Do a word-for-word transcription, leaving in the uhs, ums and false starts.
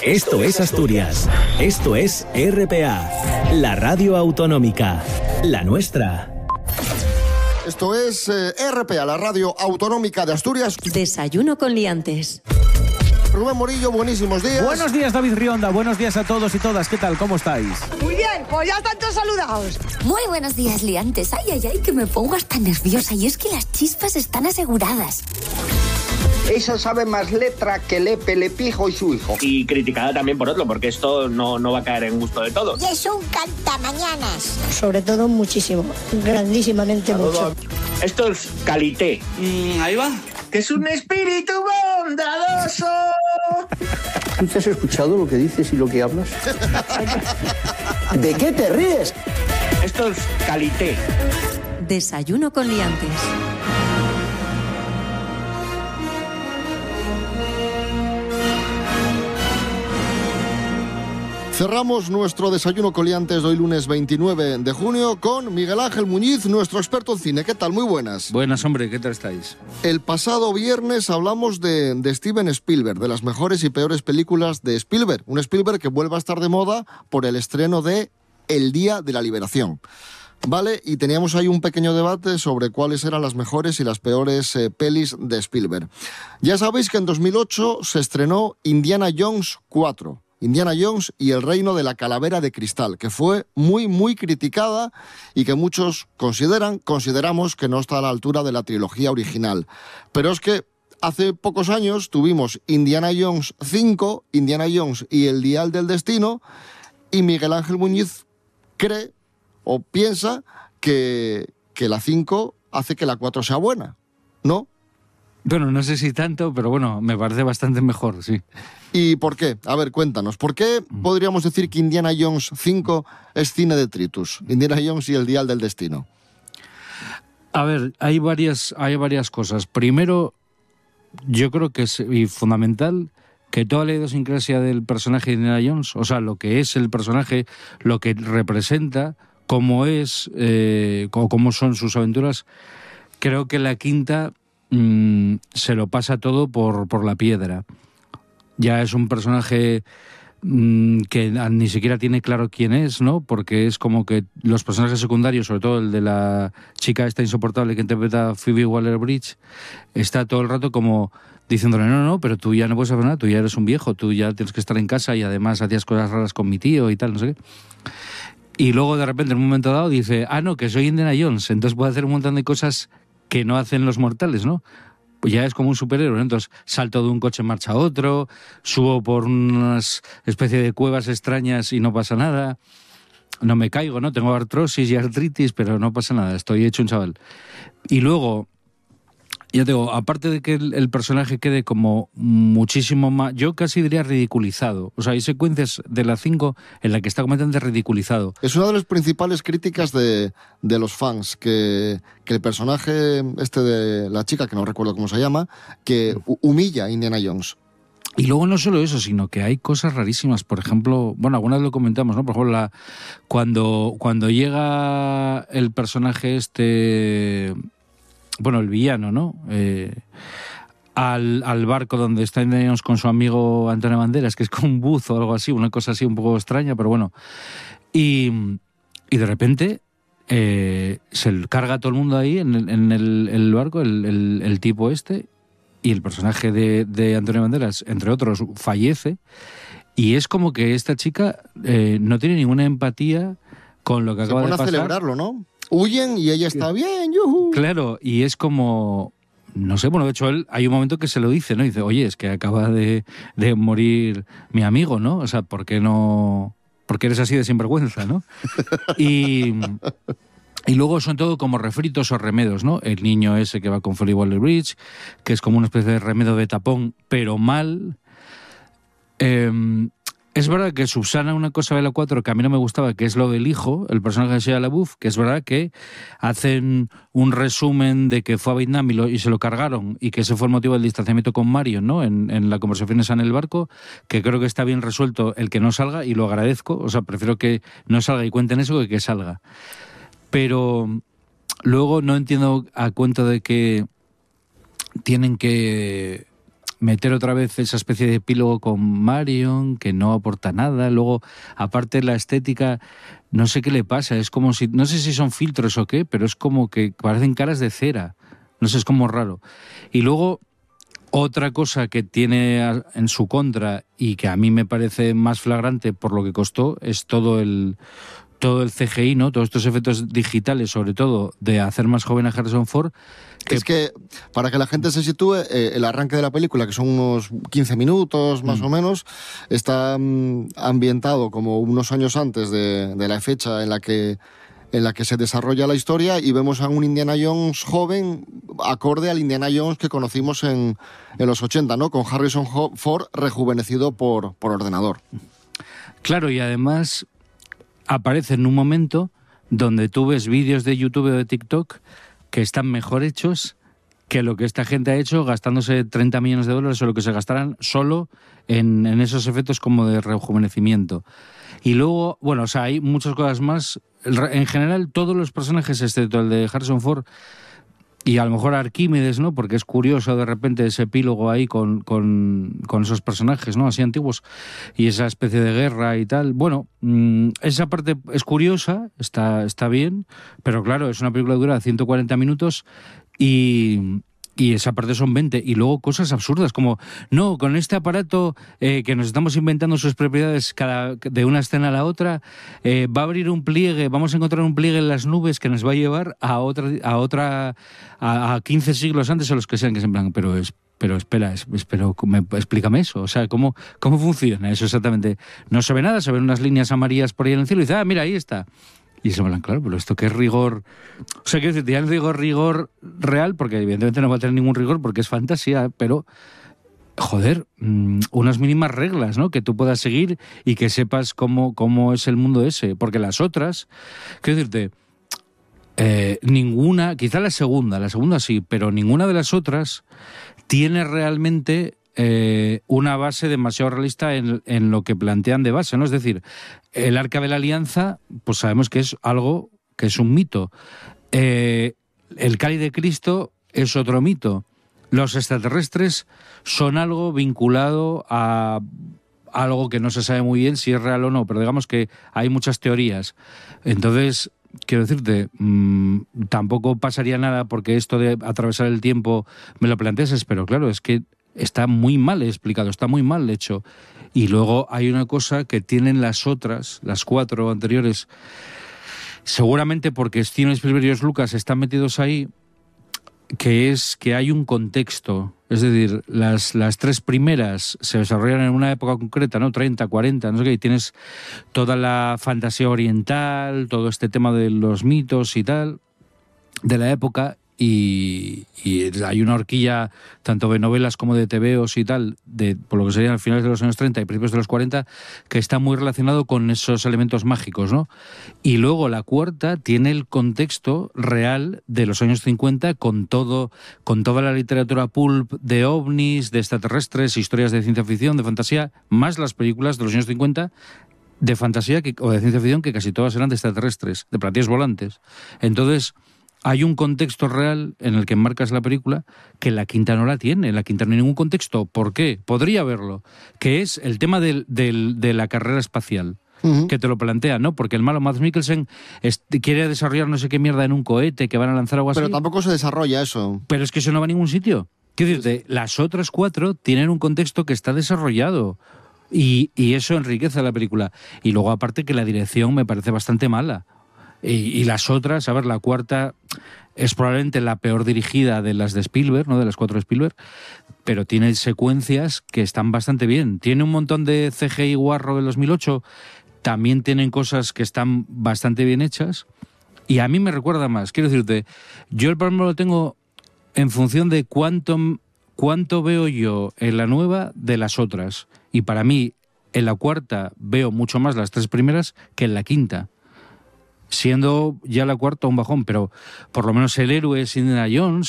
Esto es Asturias. Esto es R P A, la radio autonómica, la nuestra. Esto es eh, R P A, la radio autonómica de Asturias. Desayuno con liantes. Rubén Morillo, buenísimos días. Buenos días, David Rionda. Buenos días a todos y todas. ¿Qué tal? ¿Cómo estáis? Muy bien, pues ya están todos saludados. Muy buenos días, liantes. Ay, ay, ay, que me pongo hasta nerviosa. Y es que las chispas están aseguradas. Esa sabe más letra que Lepe, Lepijo y su hijo. Y criticada también por otro, porque esto no, no va a caer en gusto de todos. Y es un cantamañanas. Sobre todo muchísimo, grandísimamente mucho. Esto es calité. Mm, ahí va. Que es un espíritu bondadoso. ¿Tú te has escuchado lo que dices y lo que hablas? ¿De qué te ríes? Esto es calité. Desayuno con liantes. Cerramos nuestro desayuno coliantes de hoy lunes veintinueve de junio con Miguel Ángel Muñiz, nuestro experto en cine. ¿Qué tal? Muy buenas. Buenas, hombre. ¿Qué tal estáis? El pasado viernes hablamos de, de Steven Spielberg, de las mejores y peores películas de Spielberg. Un Spielberg que vuelve a estar de moda por el estreno de El Día de la Liberación. Vale, y teníamos ahí un pequeño debate sobre cuáles eran las mejores y las peores eh, pelis de Spielberg. Ya sabéis que en dos mil ocho se estrenó Indiana Jones cuatro. Indiana Jones y el reino de la calavera de cristal, que fue muy, muy criticada y que muchos consideran, consideramos que no está a la altura de la trilogía original. Pero es que hace pocos años tuvimos Indiana Jones cinco, Indiana Jones y el Dial del Destino, y Miguel Ángel Muñiz cree o piensa que, que la cinco hace que la cuatro sea buena, ¿no? Bueno, no sé si tanto, pero bueno, me parece bastante mejor, sí. ¿Y por qué? A ver, cuéntanos. ¿Por qué podríamos decir que Indiana Jones cinco es cine de Tritus? Indiana Jones y el Dial del Destino. A ver, hay varias, hay varias cosas. Primero, yo creo que es y fundamental que toda la idiosincrasia del personaje de Indiana Jones, o sea, lo que es el personaje, lo que representa, cómo es, eh, o cómo son sus aventuras, creo que la quinta mm, se lo pasa todo por, por la piedra. Ya es un personaje mmm, que ni siquiera tiene claro quién es, ¿no? Porque es como que los personajes secundarios, sobre todo el de la chica esta insoportable que interpreta Phoebe Waller-Bridge, está todo el rato como diciéndole, no, no, pero tú ya no puedes hacer nada, tú ya eres un viejo, tú ya tienes que estar en casa y además hacías cosas raras con mi tío y tal, no sé qué. Y luego de repente en un momento dado dice, ah, no, que soy Indiana Jones, entonces puedo hacer un montón de cosas que no hacen los mortales, ¿no? Pues ya es como un superhéroe, ¿no? Entonces salto de un coche en marcha a otro, subo por unas especie de cuevas extrañas y no pasa nada, no me caigo, ¿no? Tengo artrosis y artritis, pero no pasa nada, estoy hecho un chaval. Y luego, ya te digo, aparte de que el, el personaje quede como muchísimo más, yo casi diría ridiculizado. O sea, hay secuencias de la cinco en la que está completamente ridiculizado. Es una de las principales críticas de, de los fans, que, que el personaje este de la chica, que no recuerdo cómo se llama, que humilla a Indiana Jones. Y luego no solo eso, sino que hay cosas rarísimas. Por ejemplo, bueno, algunas lo comentamos, ¿no? Por ejemplo, la, cuando, cuando llega el personaje este... bueno, el villano, ¿no? Eh, al, al barco donde está Indiana Jones con su amigo Antonio Banderas, que es como un buzo o algo así, una cosa así un poco extraña, pero bueno. Y, y de repente eh, se carga a todo el mundo ahí en el, en el, el barco, el, el, el tipo este, y el personaje de, de Antonio Banderas, entre otros, fallece. Y es como que esta chica eh, no tiene ninguna empatía con lo que acaba de pasar. Se pone a celebrarlo, ¿no? Huyen y ella está bien, yuhu. Claro, y es como... No sé, bueno, de hecho, él hay un momento que se lo dice, ¿no? Dice, oye, es que acaba de, de morir mi amigo, ¿no? O sea, ¿por qué no...? ¿Por qué eres así de sinvergüenza, no? Y... Y luego son todo como refritos o remedos, ¿no? El niño ese que va con Phoebe Waller-Bridge, que es como una especie de remedo de tapón, pero mal. Eh... Es verdad que subsana una cosa de la cuatro que a mí no me gustaba, que es lo del hijo, el personaje de Shia LaBeouf, que es verdad que hacen un resumen de que fue a Vietnam y, lo, y se lo cargaron, y que ese fue el motivo del distanciamiento con Marion, ¿no? En, en la conversación esa en el barco, que creo que está bien resuelto el que no salga, y lo agradezco. O sea, prefiero que no salga y cuenten eso que que salga. Pero luego no entiendo a cuento de que tienen que meter otra vez esa especie de epílogo con Marion, que no aporta nada. Luego, aparte la estética, no sé qué le pasa, es como si, no sé si son filtros o qué, pero es como que parecen caras de cera. No sé, es como raro. Y luego, otra cosa que tiene en su contra y que a mí me parece más flagrante por lo que costó es todo el todo el C G I, ¿no? Todos estos efectos digitales, sobre todo, de hacer más joven a Harrison Ford. Que... Es que, para que la gente se sitúe, eh, el arranque de la película, que son unos quince minutos más mm. o menos, está mm, ambientado como unos años antes de, de la fecha en la que en la que se desarrolla la historia, y vemos a un Indiana Jones joven, acorde al Indiana Jones que conocimos en, en los ochenta, ¿no? Con Harrison Ford rejuvenecido por, por ordenador. Claro, y además aparece en un momento donde tú ves vídeos de YouTube o de TikTok que están mejor hechos que lo que esta gente ha hecho gastándose treinta millones de dólares o lo que se gastaran solo en, en esos efectos como de rejuvenecimiento. Y luego, bueno, o sea, hay muchas cosas más. En general, todos los personajes, excepto el de Harrison Ford, y a lo mejor Arquímedes, ¿no? Porque es curioso de repente ese epílogo ahí con, con, con esos personajes, ¿no? Así antiguos, y esa especie de guerra y tal. Bueno, mmm, esa parte es curiosa, está, está bien, pero claro, es una película que dura ciento cuarenta minutos y... Y esa parte son veinte. Y luego cosas absurdas como, no, con este aparato eh, que nos estamos inventando sus propiedades cada, de una escena a la otra, eh, va a abrir un pliegue, vamos a encontrar un pliegue en las nubes que nos va a llevar a otra, a otra, a, a quince siglos antes o los que sean, que es en plan, pero es... Pero espera, espero, me, explícame eso. O sea, ¿cómo, ¿cómo funciona eso exactamente? No se ve nada, se ven unas líneas amarillas por ahí en el cielo y dice, ah, mira, ahí está. Y se me hablan, claro, pero esto qué es rigor. O sea, quiero decir, ya no digo rigor real, porque evidentemente no va a tener ningún rigor porque es fantasía, pero, joder, mmm, unas mínimas reglas, ¿no? Que tú puedas seguir y que sepas cómo, cómo es el mundo ese. Porque las otras, quiero decirte, eh, ninguna, quizá la segunda, la segunda sí, pero ninguna de las otras tiene realmente eh, una base demasiado realista en, en lo que plantean de base, ¿no? Es decir, el Arca de la Alianza, pues sabemos que es algo que es un mito. Eh, el Cáliz de Cristo es otro mito. Los extraterrestres son algo vinculado a algo que no se sabe muy bien si es real o no, pero digamos que hay muchas teorías. Entonces, quiero decirte, mmm, tampoco pasaría nada porque esto de atravesar el tiempo me lo planteases, pero claro, es que está muy mal explicado, está muy mal hecho. Y luego hay una cosa que tienen las otras, las cuatro anteriores, seguramente porque Steven Spielberg y George Lucas están metidos ahí, que es que hay un contexto. Es decir, las, las tres primeras se desarrollan en una época concreta, ¿no? treinta, cuarenta, no sé qué, y tienes toda la fantasía oriental, todo este tema de los mitos y tal, de la época, y, y hay una horquilla tanto de novelas como de tebeos y tal, de, por lo que serían finales de los años treinta y principios de los cuarenta, que está muy relacionado con esos elementos mágicos, ¿no? Y luego la cuarta tiene el contexto real de los años cincuenta con todo, con toda la literatura pulp de ovnis, de extraterrestres, historias de ciencia ficción, de fantasía, más las películas de los años cincuenta de fantasía que, o de ciencia ficción, que casi todas eran de extraterrestres, de platillos volantes. Entonces, hay un contexto real en el que enmarcas la película que la quinta no la tiene. La quinta no hay ningún contexto. ¿Por qué? Podría haberlo. Que es el tema del, del, de la carrera espacial. Uh-huh. Que te lo plantea, ¿no? Porque el malo Mads Mikkelsen es, quiere desarrollar no sé qué mierda en un cohete que van a lanzar algo así. Pero tampoco se desarrolla eso. Pero es que eso no va a ningún sitio. Quiero decirte, las otras cuatro tienen un contexto que está desarrollado. Y, y eso enriquece la película. Y luego, aparte, que la dirección me parece bastante mala. Y, y las otras, a ver, la cuarta es probablemente la peor dirigida de las de Spielberg, ¿no? De las cuatro de Spielberg, pero tiene secuencias que están bastante bien. Tiene un montón de C G I guarro del dos mil ocho, también tienen cosas que están bastante bien hechas, y a mí me recuerda más. Quiero decirte, yo el problema lo tengo en función de cuánto, cuánto veo yo en la nueva de las otras, y para mí en la cuarta veo mucho más las tres primeras que en la quinta. Siendo ya la cuarta un bajón, pero por lo menos el héroe es Indiana Jones,